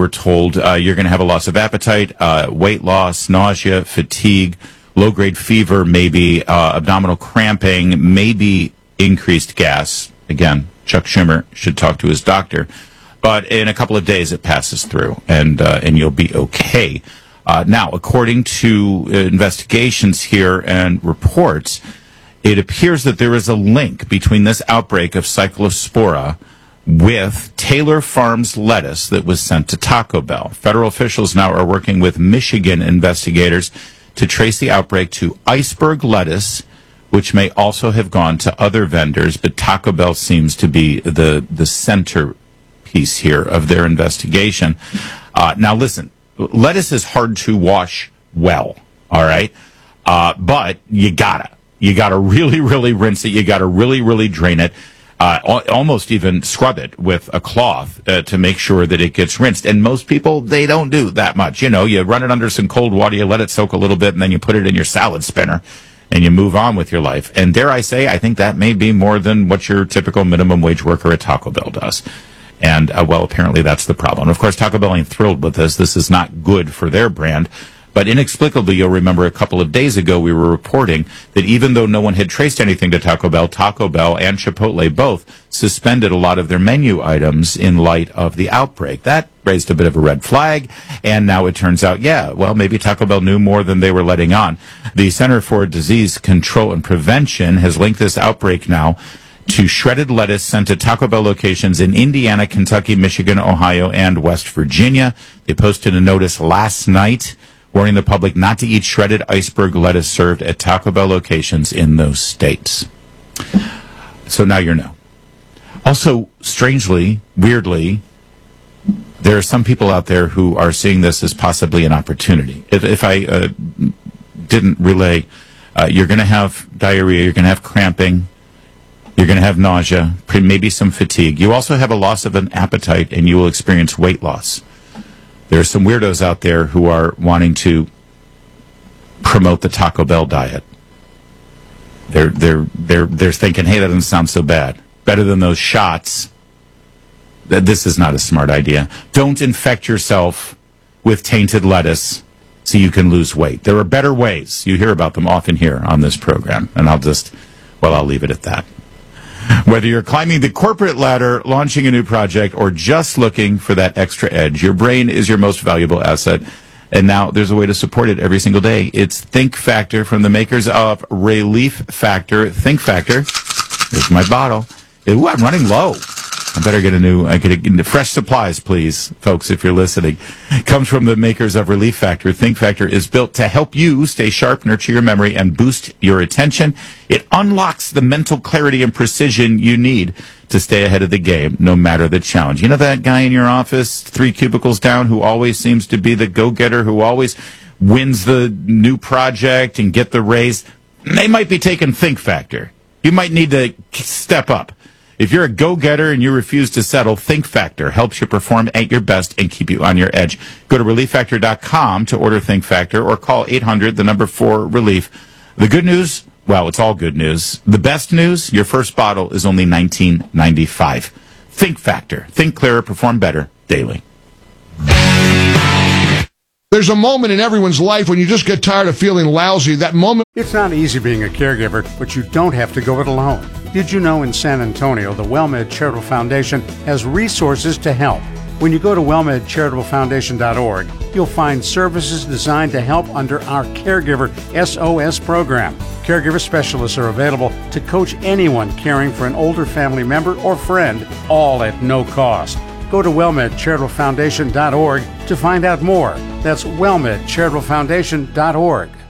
we're told you're going to have a loss of appetite, weight loss, nausea, fatigue, low-grade fever, maybe abdominal cramping, maybe increased gas. Again, Chuck Schumer should talk to his doctor. But in a couple of days, it passes through, and you'll be okay. Now, according to investigations here and reports, it appears that there is a link between this outbreak of Cyclospora with Taylor Farms lettuce that was sent to Taco Bell. Federal officials now are working with Michigan investigators to trace the outbreak to iceberg lettuce, which may also have gone to other vendors, but Taco Bell seems to be the centerpiece here of their investigation. Now, listen, lettuce is hard to wash well, all right? But you gotta really, really rinse it. You gotta really, really drain it. Almost even scrub it with a cloth to make sure that it gets rinsed. And most people, they don't do that much. You know, you run it under some cold water, you let it soak a little bit, and then you put it in your salad spinner, and you move on with your life. And dare I say, I think that may be more than what your typical minimum wage worker at Taco Bell does. And, well, apparently that's the problem. Of course, Taco Bell ain't thrilled with this. This is not good for their brand. But inexplicably, you'll remember a couple of days ago we were reporting that even though no one had traced anything to Taco Bell and Chipotle both suspended a lot of their menu items in light of the outbreak. That raised a bit of a red flag, and now it turns out, maybe Taco Bell knew more than they were letting on. The Center for Disease Control and Prevention has linked this outbreak now to shredded lettuce sent to Taco Bell locations in Indiana, Kentucky, Michigan, Ohio, and West Virginia. They posted a notice last night warning the public not to eat shredded iceberg lettuce served at Taco Bell locations in those states. So now you know. Also, strangely, weirdly, there are some people out there who are seeing this as possibly an opportunity. If I didn't relay, you're going to have diarrhea, you're going to have cramping, you're going to have nausea, maybe some fatigue. You also have a loss of an appetite, and you will experience weight loss. There are some weirdos out there who are wanting to promote the Taco Bell diet. They're thinking, hey, that doesn't sound so bad. Better than those shots. This is not a smart idea. Don't infect yourself with tainted lettuce so you can lose weight. There are better ways. You hear about them often here on this program, and I'll leave it at that. Whether you're climbing the corporate ladder, launching a new project, or just looking for that extra edge, your brain is your most valuable asset. And now there's a way to support it every single day. It's Think Factor from the makers of Relief Factor. Think Factor. Here's my bottle. Ooh, I'm running low. I better get fresh supplies, please, folks, if you're listening. It comes from the makers of Relief Factor. Think Factor is built to help you stay sharp, nurture your memory, and boost your attention. It unlocks the mental clarity and precision you need to stay ahead of the game, no matter the challenge. You know that guy in your office, 3 cubicles down, who always seems to be the go-getter, who always wins the new project and get the raise? They might be taking Think Factor. You might need to step up. If you're a go-getter and you refuse to settle, Think Factor helps you perform at your best and keep you on your edge. Go to ReliefFactor.com to order Think Factor or call 800-4-RELIEF. The good news, well, it's all good news. The best news, your first bottle is only $19.95. Think Factor. Think clearer, perform better daily. There's a moment in everyone's life when you just get tired of feeling lousy. That moment. It's not easy being a caregiver, but you don't have to go it alone. Did you know in San Antonio, the WellMed Charitable Foundation has resources to help? When you go to wellmedcharitablefoundation.org, you'll find services designed to help under our Caregiver SOS program. Caregiver specialists are available to coach anyone caring for an older family member or friend, all at no cost. Go to wellmedcharitablefoundation.org to find out more. That's wellmedcharitablefoundation.org.